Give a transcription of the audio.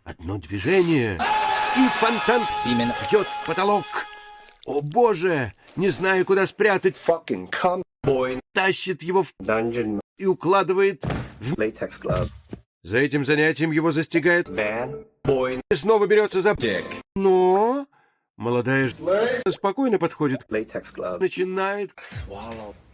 Одно движение, и фонтан бьет в потолок. О боже, не знаю, куда спрятать. Тащит его в Dungeon и укладывает в... Latex Glove. За этим занятием его застигает Van. и снова берется за... Но молодая спокойно подходит, Latex Glove. начинает... Swallow.